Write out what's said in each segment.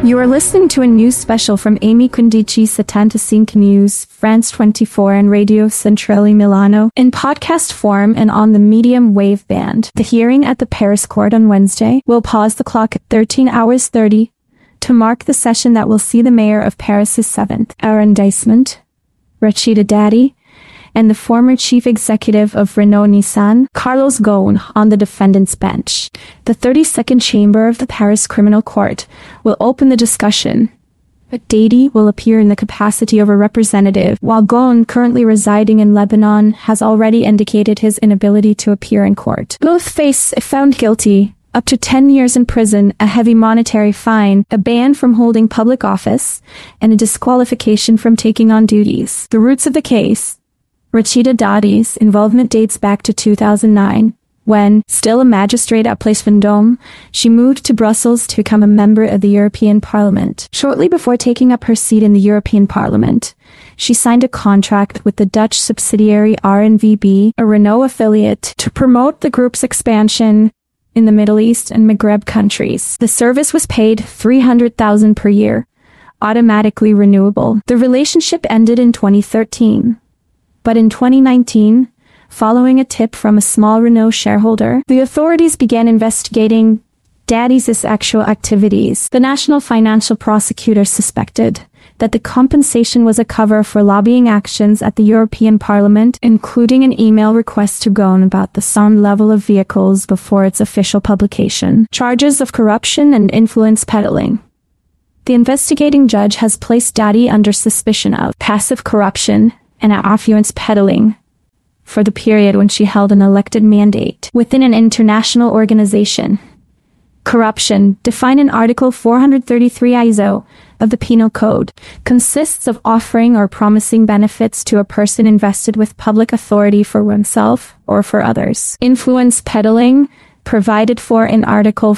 You are listening to a news special from Amy Quindici 75 News, France 24 and Radio Centrale Milano, in podcast form and on the medium wave band. The hearing at the Paris court on Wednesday will pause the clock at 13 hours 30 to mark the session that will see the mayor of Paris's 7th arrondissement, Rachida Dati, and the former chief executive of Renault-Nissan, Carlos Ghosn, on the defendant's bench. The 32nd chamber of the Paris Criminal Court will open the discussion, but Dati will appear in the capacity of a representative, while Ghosn, currently residing in Lebanon, has already indicated his inability to appear in court. Both face, if found guilty, up to 10 years in prison, a heavy monetary fine, a ban from holding public office, and a disqualification from taking on duties. The roots of the case: Rachida Dati's involvement dates back to 2009, when, still a magistrate at Place Vendôme, she moved to Brussels to become a member of the European Parliament. Shortly before taking up her seat in the European Parliament, she signed a contract with the Dutch subsidiary RNVB, a Renault affiliate, to promote the group's expansion in the Middle East and Maghreb countries. The service was paid $300,000 per year, automatically renewable. The relationship ended in 2013. But in 2019, following a tip from a small Renault shareholder, the authorities began investigating Dati's actual activities. The National Financial Prosecutor suspected that the compensation was a cover for lobbying actions at the European Parliament, including an email request to Ghosn about the sound level of vehicles before its official publication. Charges of corruption and influence peddling. The investigating judge has placed Dati under suspicion of passive corruption and affluence peddling for the period when she held an elected mandate within an international organization. Corruption, defined in Article 433 ISO of the Penal Code, consists of offering or promising benefits to a person invested with public authority for oneself or for others. Influence peddling, provided for in Article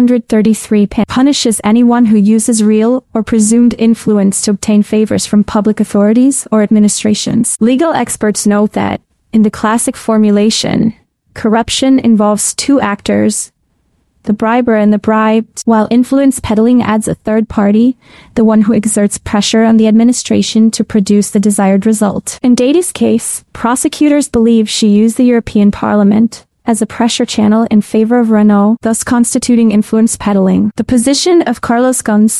433 punishes anyone who uses real or presumed influence to obtain favors from public authorities or administrations. Legal experts note that, in the classic formulation, corruption involves two actors, the briber and the bribed, while influence peddling adds a third party, the one who exerts pressure on the administration to produce the desired result. In Dati's case, prosecutors believe she used the European Parliament as a pressure channel in favor of Renault, thus constituting influence peddling. The position of Carlos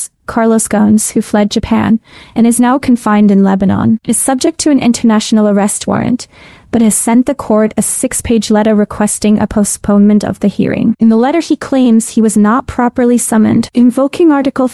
Ghosn, who fled Japan and is now confined in Lebanon, is subject to an international arrest warrant, but has sent the court a 6-page letter requesting a postponement of the hearing. In the letter he claims he was not properly summoned, invoking Article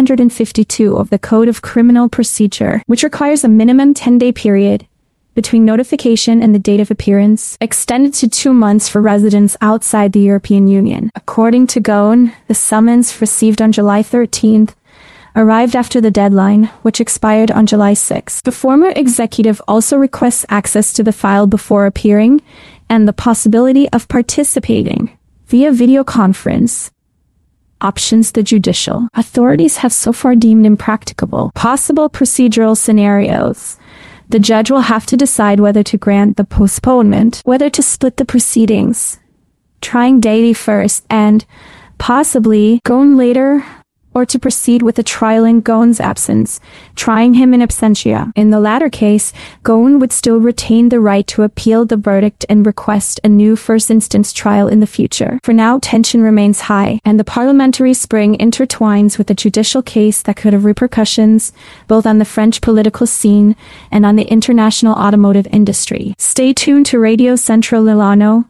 552 of the Code of Criminal Procedure, which requires a minimum 10-day period between notification and the date of appearance, extended to 2 months for residents outside the European Union. According to Ghosn, the summons received on July 13th arrived after the deadline, which expired on July 6th. The former executive also requests access to the file before appearing and the possibility of participating via video conference. Options the judicial authorities have so far deemed impracticable. Possible procedural scenarios: the judge will have to decide whether to grant the postponement, whether to split the proceedings, trying Dati first and, possibly, Ghosn later, or to proceed with a trial in Ghosn's absence, trying him in absentia. In the latter case, Ghosn would still retain the right to appeal the verdict and request a new first-instance trial in the future. For now, tension remains high, and the parliamentary spring intertwines with a judicial case that could have repercussions both on the French political scene and on the international automotive industry. Stay tuned to Radio Centrale Milano,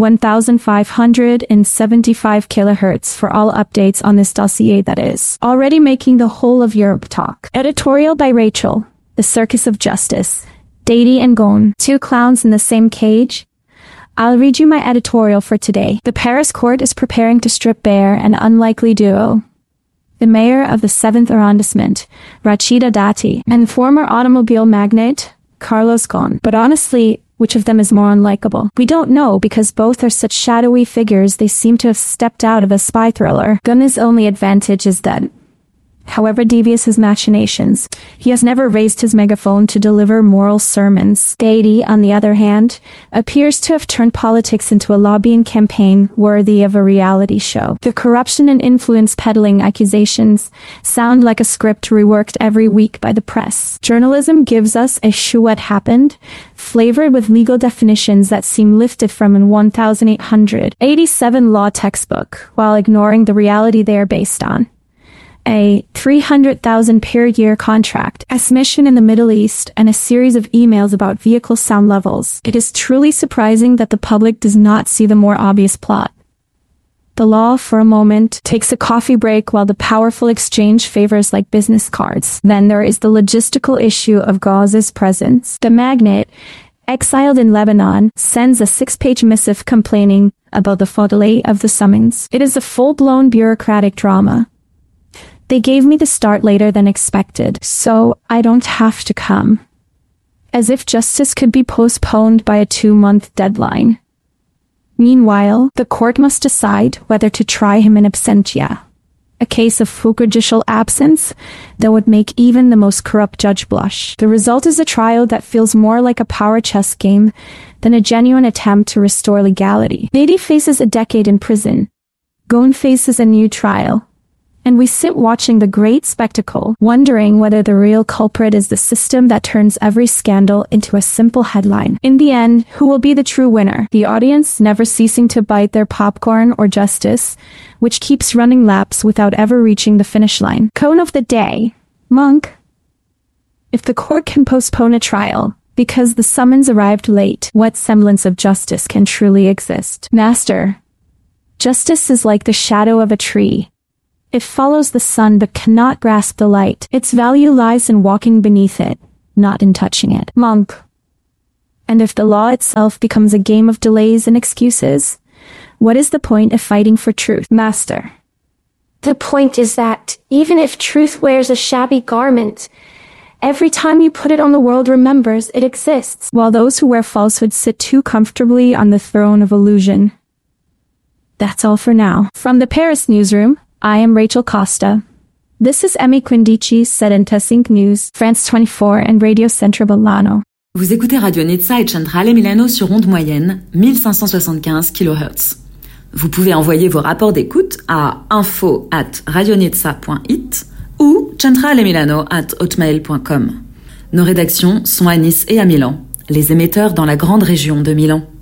1575 kHz for all updates on this dossier that is already making the whole of Europe talk. Editorial by Rachel. The Circus of Justice. Dati and Ghosn. Two clowns in the same cage? I'll read you my editorial for today. The Paris court is preparing to strip bare an unlikely duo. The mayor of the 7th arrondissement, Rachida Dati, and former automobile magnate, Carlos Ghosn. But honestly, which of them is more unlikable? We don't know, because both are such shadowy figures they seem to have stepped out of a spy thriller. Ghosn's only advantage is that however devious his machinations. He has never raised his megaphone to deliver moral sermons. Beatty, on the other hand, appears to have turned politics into a lobbying campaign worthy of a reality show. The corruption and influence peddling accusations sound like a script reworked every week by the press. Journalism gives us a "should what happened," flavored with legal definitions that seem lifted from an 1887 law textbook, while ignoring the reality they are based on. A $300,000 per year contract, a mission in the Middle East, and a series of emails about vehicle sound levels. It is truly surprising that the public does not see the more obvious plot. The law, for a moment, takes a coffee break while the powerful exchange favors like business cards. Then there is the logistical issue of Gause's presence. The magnate, exiled in Lebanon, sends a 6-page missive complaining about the fidelity of the summons. It is a full-blown bureaucratic drama. They gave me the start later than expected, so I don't have to come. As if justice could be postponed by a 2-month deadline. Meanwhile, the court must decide whether to try him in absentia. A case of judicial absence that would make even the most corrupt judge blush. The result is a trial that feels more like a power chess game than a genuine attempt to restore legality. Beatty faces a decade in prison. Ghosn faces a new trial. And we sit watching the great spectacle, wondering whether the real culprit is the system that turns every scandal into a simple headline. In the end, who will be the true winner? The audience never ceasing to bite their popcorn, or justice, which keeps running laps without ever reaching the finish line? Cone of the day. Monk. If the court can postpone a trial because the summons arrived late, what semblance of justice can truly exist? Master. Justice is like the shadow of a tree. It follows the sun but cannot grasp the light. Its value lies in walking beneath it, not in touching it. Monk. And if the law itself becomes a game of delays and excuses, what is the point of fighting for truth? Master. The point is that, even if truth wears a shabby garment, every time you put it on, the world remembers it exists. While those who wear falsehood sit too comfortably on the throne of illusion. That's all for now. From the Paris newsroom, I am Rachel Costa. This is Amy Quindici, 75 News, France 24 and Radio Centro Milano. Vous écoutez Radio Nizza et Centrale Milano sur onde moyenne, 1575 kHz. Vous pouvez envoyer vos rapports d'écoute à info@radionizza.it ou centralemilano@hotmail.com. Nos rédactions sont à Nice et à Milan, les émetteurs dans la grande région de Milan.